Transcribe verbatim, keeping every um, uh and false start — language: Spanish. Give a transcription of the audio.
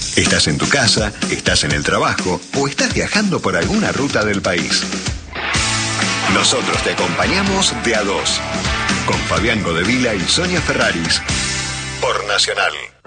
Estás en tu casa, estás en el trabajo o estás viajando por alguna ruta del país. Nosotros te acompañamos de a dos, con Fabián Godevila y Sonia Ferraris, por Nacional.